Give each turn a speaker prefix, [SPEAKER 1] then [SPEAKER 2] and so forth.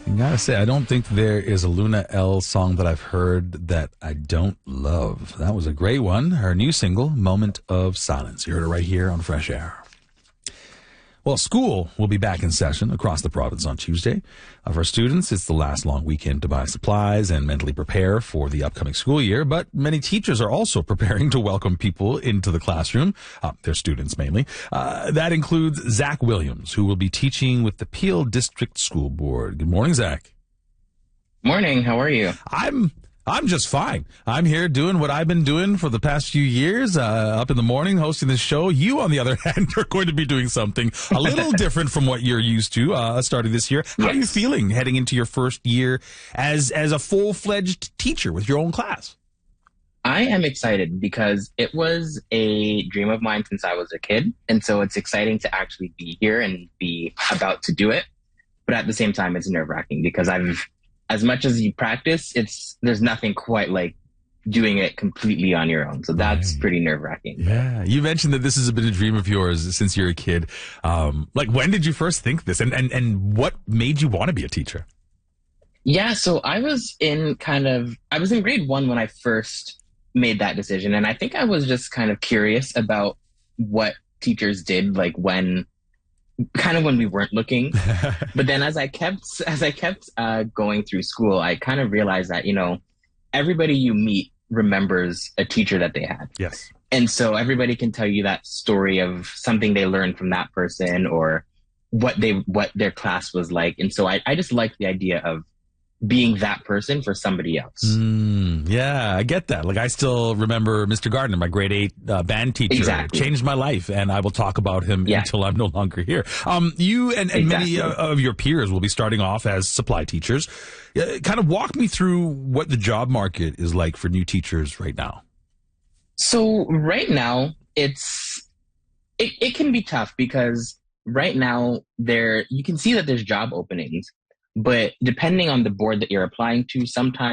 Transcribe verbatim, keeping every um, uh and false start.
[SPEAKER 1] I gotta say, I don't think there is a Luna L song that I've heard that I don't love. That was a great one. Her new single, Moment of Silence. You heard it right here on Fresh Air. Well, school will be back in session across the province on Tuesday. Uh, for students, it's the last long weekend to buy supplies and mentally prepare for the upcoming school year. But many teachers are also preparing to welcome people into the classroom, uh, their students mainly. Uh, that includes Zach Williams, who will be teaching with the Peel District School Board. Good morning, Zach.
[SPEAKER 2] Morning. How are you?
[SPEAKER 1] I'm I'm just fine. I'm here doing what I've been doing for the past few years, uh, up in the morning, hosting this show. You, on the other hand, are going to be doing something a little different from what you're used to uh, starting this year. How yes. are you feeling heading into your first year as as a full-fledged teacher with your own class?
[SPEAKER 2] I am excited because it was a dream of mine since I was a kid. And so it's exciting to actually be here and be about to do it. But at the same time, it's nerve-wracking because I've as much as you practice, it's there's nothing quite like doing it completely on your own. So that's right. pretty nerve-wracking.
[SPEAKER 1] Yeah. You mentioned that this has been a dream of yours since you're a kid. Um, like, when did you first think this? And, and, and what made you want to be a teacher?
[SPEAKER 2] Yeah, so I was in kind of, I was in grade one when I first made that decision. And I think I was just kind of curious about what teachers did, like when kind of when we weren't looking. But then as I kept as I kept uh, going through school, I kind of realized that, you know, everybody you meet remembers a teacher that they had.
[SPEAKER 1] Yes.
[SPEAKER 2] And so everybody can tell you that story of something they learned from that person or what they what their class was like. And so I, I just like the idea of being that person for somebody else.
[SPEAKER 1] Mm, yeah, I get that. Like, I still remember Mister Gardner, my grade eight uh, band teacher.
[SPEAKER 2] Exactly.
[SPEAKER 1] Changed my life, and I will talk about him yeah. until I'm no longer here. Um, you and, and exactly. many uh, of your peers will be starting off as supply teachers. Uh, kind of walk me through what the job market is like for new teachers right now.
[SPEAKER 2] So right now, it's it, it can be tough because right now there you can see that there's job openings. But depending on the board that you're applying to, sometimes